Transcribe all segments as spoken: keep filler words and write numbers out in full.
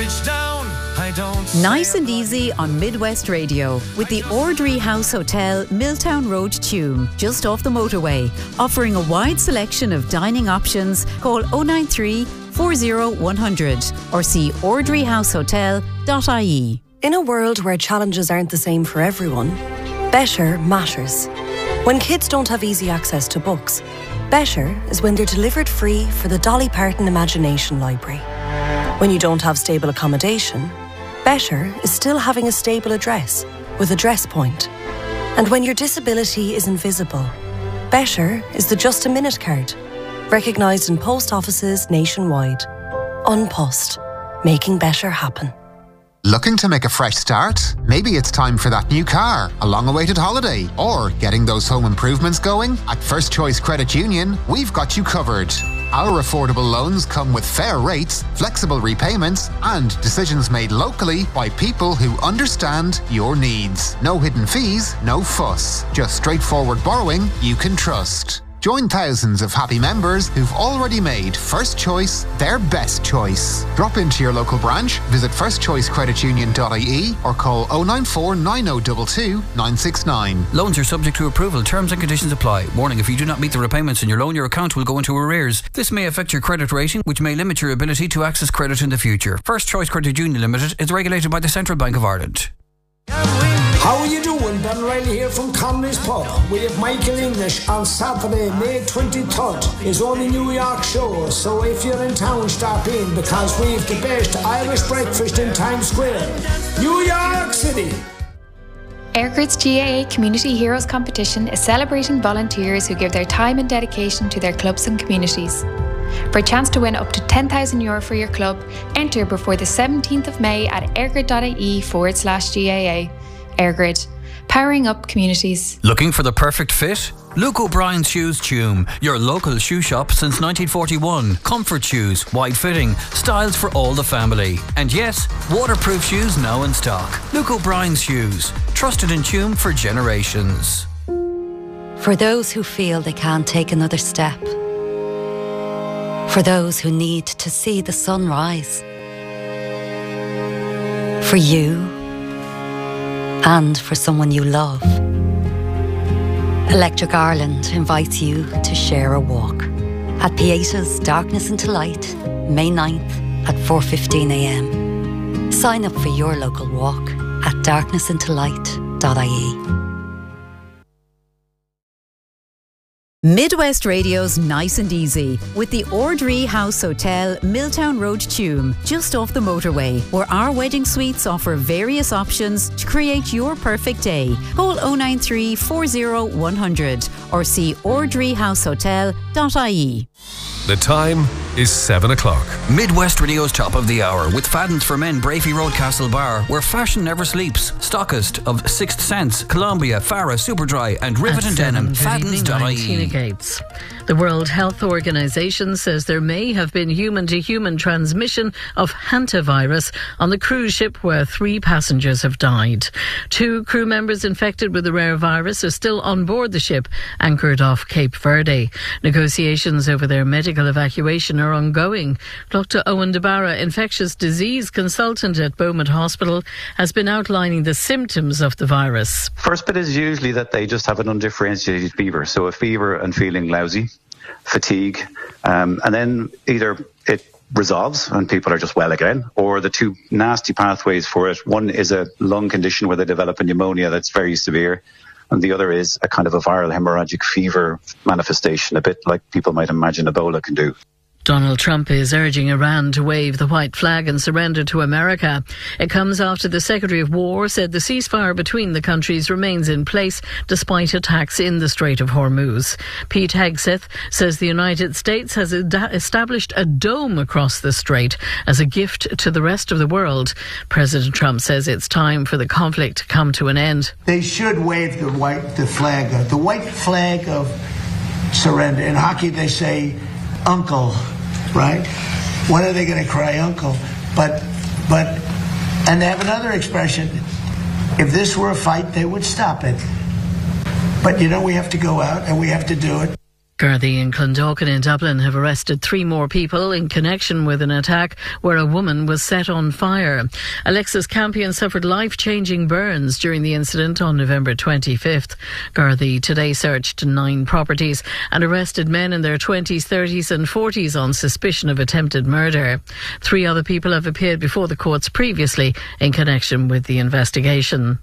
Bridgetown, I don't. Nice and easy on Midwest Radio with the Ordry House Hotel, Milltown Road, Tuam, just off the motorway. Offering a wide selection of dining options. Call oh nine three, four oh one hundred or see ordry house hotel dot I E. In a world where challenges aren't the same for everyone, better matters. When kids don't have easy access to books, better is when they're delivered free for the Dolly Parton Imagination Library. When you don't have stable accommodation, better is still having a stable address with Address Point. And when your disability is invisible, better is the Just a Minute card, recognised in post offices nationwide. An Post, making better happen. Looking to make a fresh start? Maybe it's time for that new car, a long-awaited holiday, or getting those home improvements going? At First Choice Credit Union, we've got you covered. Our affordable loans come with fair rates, flexible repayments, and decisions made locally by people who understand your needs. No hidden fees, no fuss. Just straightforward borrowing you can trust. Join thousands of happy members who've already made First Choice their best choice. Drop into your local branch, visit first choice credit union dot I E or call oh nine four, nine oh two two, nine six nine. Loans are subject to approval. Terms and conditions apply. Warning, if you do not meet the repayments in your loan, your account will go into arrears. This may affect your credit rating, which may limit your ability to access credit in the future. First Choice Credit Union Limited is regulated by the Central Bank of Ireland. How are you doing? Ben Riley here from Conley's Pub. We have Michael English on Saturday, May twenty-third. It's only New York show, so if you're in town, stop in because we've the best Irish breakfast in Times Square. New York City. Airgrid's G A A Community Heroes Competition is celebrating volunteers who give their time and dedication to their clubs and communities. For a chance to win up to ten thousand euro for your club, enter before the seventeenth of May at airgrid dot I E forward slash G A A. Airgrid, powering up communities. Looking for the perfect fit? Luke O'Brien's Shoes Tuam, your local shoe shop since nineteen forty-one. Comfort shoes, wide fitting, styles for all the family. And yes, waterproof shoes now in stock. Luke O'Brien's Shoes, trusted in Tuam for generations. For those who feel they can't take another step. For those who need to see the sun rise. For you. And for someone you love. Electric Ireland invites you to share a walk at Pieta's Darkness into Light, May ninth at four fifteen a m. Sign up for your local walk at darkness into light dot I E. Midwest Radio's Nice and Easy with the Ordry House Hotel, Milltown Road, Tuam, just off the motorway, where our wedding suites offer various options to create your perfect day. Call oh nine three, four oh one hundred or see ordry house hotel dot I E. The time is seven o'clock. Midwest Radio's top of the hour with Fadden's for Men, Brafey Road, Castle Bar, where fashion never sleeps. Stockist of Sixth Sense, Columbia, Farah, Superdry and Rivet and Denim. Faddens dot I E. Gates. The World Health Organization says there may have been human-to-human transmission of hantavirus on the cruise ship where three passengers have died. Two crew members infected with the rare virus are still on board the ship anchored off Cape Verde. Negotiations over their medical evacuation are ongoing. Doctor Owen DeBarra, infectious disease consultant at Beaumont Hospital, has been outlining the symptoms of the virus. First bit is usually that they just have an undifferentiated fever, so a fever and feeling lousy, fatigue, um, and then either it resolves and people are just well again, or the two nasty pathways for it. One is a lung condition where they develop a pneumonia that's very severe, and the other is a kind of a viral hemorrhagic fever manifestation, a bit like people might imagine Ebola can do. Donald Trump is urging Iran to wave the white flag and surrender to America. It comes after the Secretary of War said the ceasefire between the countries remains in place despite attacks in the Strait of Hormuz. Pete Hegseth says the United States has ad- established a dome across the strait as a gift to the rest of the world. President Trump says it's time for the conflict to come to an end. They should wave the white the flag, the white flag of surrender. In hockey they say uncle, right? When are they going to cry uncle? But, but, and they have another expression. If this were a fight, they would stop it. But, you know, we have to go out and we have to do it. Gardaí and Clondalkin in Dublin have arrested three more people in connection with an attack where a woman was set on fire. Alexis Campion suffered life-changing burns during the incident on November twenty-fifth. Gardaí today searched nine properties and arrested men in their twenties, thirties and forties on suspicion of attempted murder. Three other people have appeared before the courts previously in connection with the investigation.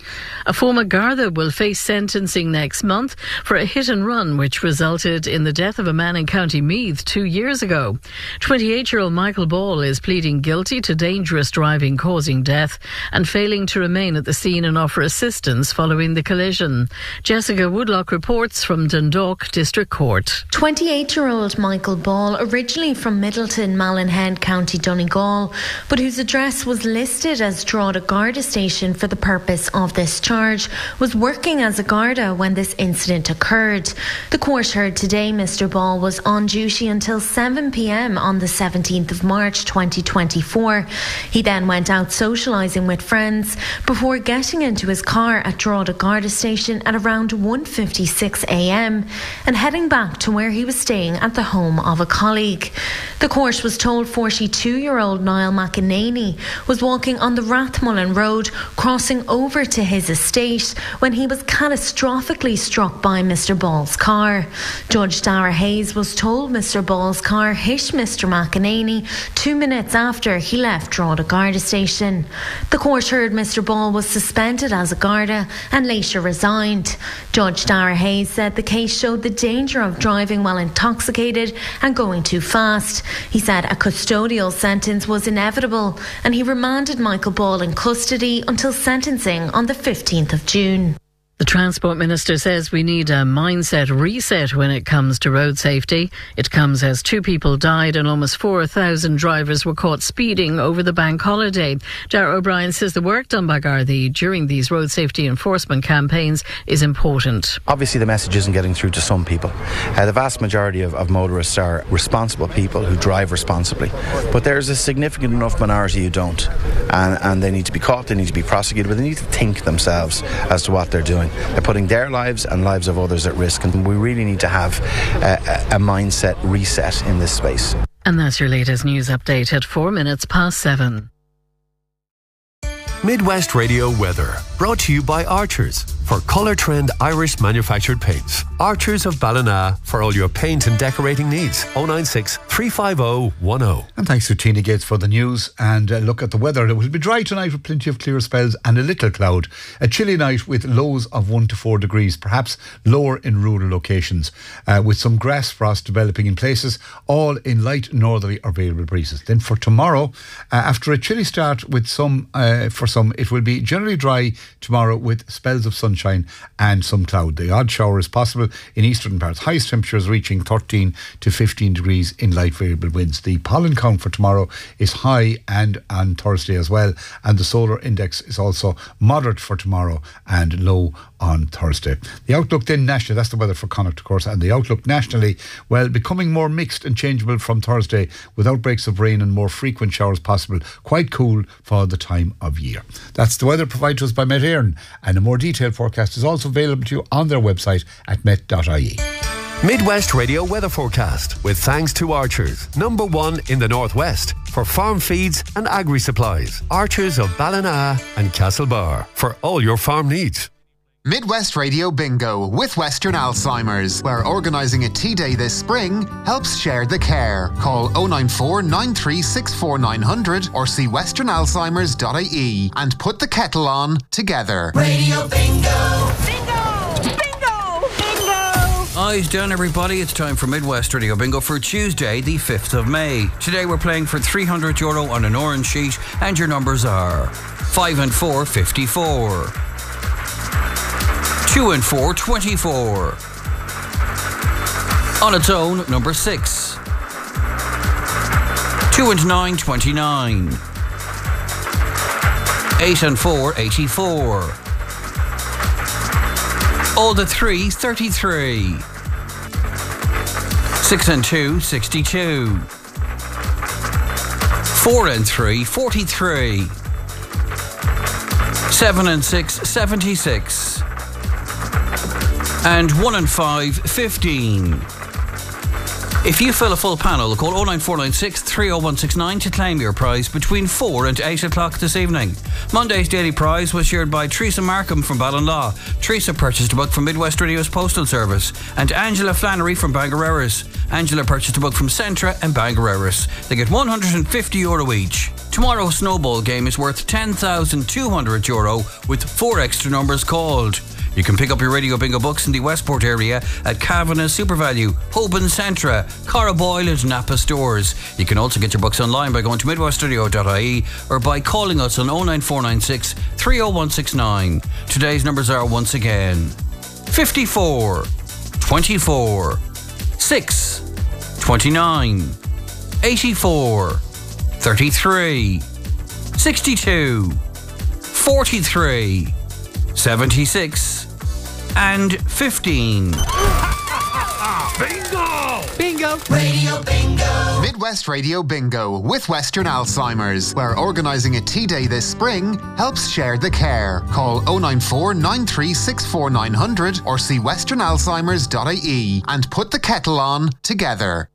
A former Garda will face sentencing next month for a hit and run which resulted in the death of a man in County Meath two years ago. twenty-eight-year-old Michael Ball is pleading guilty to dangerous driving causing death and failing to remain at the scene and offer assistance following the collision. Jessica Woodlock reports from Dundalk District Court. twenty-eight-year-old Michael Ball, originally from Middleton, Mallinhead, County Donegal, but whose address was listed as Drogheda Garda Station for the purpose of this charge, was working as a Garda when this incident occurred. The court heard today Mister Ball was on duty until seven p m on the seventeenth of March twenty twenty-four. He then went out socialising with friends before getting into his car at Drogheda Garda Station at around one fifty-six a m and heading back to where he was staying at the home of a colleague. The court was told forty-two-year-old Niall McEnany was walking on the Rathmullen Road, crossing over to his estate when he was catastrophically struck by Mister Ball's car. Judge Dara Hayes was told Mister Ball's car hit Mister McEnany two minutes after he left Drogheda Garda Station. The court heard Mister Ball was suspended as a Garda and later resigned. Judge Dara Hayes said the case showed the danger of driving while intoxicated and going too fast. He said a custodial sentence was inevitable and he remanded Michael Ball in custody until sentencing on the fifteenth of June. The Transport Minister says we need a mindset reset when it comes to road safety. It comes as two people died and almost four thousand drivers were caught speeding over the bank holiday. Darragh O'Brien says the work done by Gardaí during these road safety enforcement campaigns is important. Obviously the message isn't getting through to some people. Uh, the vast majority of, of motorists are responsible people who drive responsibly. But there's a significant enough minority who don't. And, and they need to be caught, they need to be prosecuted, but they need to think themselves as to what they're doing. They're putting their lives and lives of others at risk, and we really need to have a, a mindset reset in this space. And that's your latest news update at four minutes past seven. Midwest Radio weather, brought to you by Archers for Colour Trend Irish manufactured paints. Archers of Ballina for all your paint and decorating needs. oh nine six, three five oh, one oh. And thanks to Tina Gates for the news. And uh, look at the weather. It will be dry tonight with plenty of clear spells and a little cloud. A chilly night with lows of one to four degrees, perhaps lower in rural locations, uh, with some grass frost developing in places, all in light northerly or variable breezes. Then for tomorrow, uh, after a chilly start with some, uh, for some, it will be generally dry tomorrow with spells of sunshine and some cloud. The odd shower is possible in eastern parts. Highest temperatures reaching thirteen to fifteen degrees in light variable winds. The pollen count for tomorrow is high and on Thursday as well. And the solar index is also moderate for tomorrow and low on Thursday. The outlook then nationally, that's the weather for Connacht, of course, and the outlook nationally, well, becoming more mixed and changeable from Thursday with outbreaks of rain and more frequent showers possible. Quite cool for the time of year. That's the weather provided to us by Met Éireann, and a more detailed forecast is also available to you on their website at met dot I E. Midwest Radio weather forecast with thanks to Archers, number one in the Northwest for farm feeds and agri supplies. Archers of Ballina and Castlebar for all your farm needs. Midwest Radio Bingo with Western Alzheimer's, where organising a tea day this spring helps share the care. Call oh nine four, nine three six four, nine hundred or see western alzheimers dot I E and put the kettle on together. Radio Bingo! Bingo! Bingo! Bingo! Eyes down, everybody. It's time for Midwest Radio Bingo for Tuesday, the fifth of May. Today we're playing for three hundred euro on an orange sheet, and your numbers are five and four, fifty-four. Two and four, twenty-four. On its own, number six. Two and nine, twenty-nine. Eight and four, eighty-four. All the three, thirty-three. Six and two, sixty-two. Four and three, forty-three. Seven and six, seventy-six. And one and five, fifteen. If you fill a full panel, call oh nine four nine six, three oh one six nine to claim your prize between four and eight o'clock this evening. Monday's daily prize was shared by Teresa Markham from Ballinlaw. Teresa purchased a book from Midwest Radio's Postal Service, and Angela Flannery from Bangor Erris. Angela purchased a book from Centra and Bangor Erris. They get one hundred fifty euro each. Tomorrow's snowball game is worth ten thousand two hundred euro with four extra numbers called. You can pick up your Radio Bingo books in the Westport area at Kavanagh, SuperValue, Hoban Centra, Carraboyle and Napa stores. You can also get your books online by going to midwest radio dot I E or by calling us on oh nine four nine six, three oh one six nine. Today's numbers are once again fifty-four, twenty-four, six, twenty-nine, eighty-four, thirty-three, sixty-two, forty-three, seventy-six, and fifteen. Bingo! Bingo! Radio Bingo! Midwest Radio Bingo with Western Alzheimer's, where organising a tea day this spring helps share the care. Call oh nine four nine three six four nine hundred or see western alzheimers dot I E and put the kettle on together.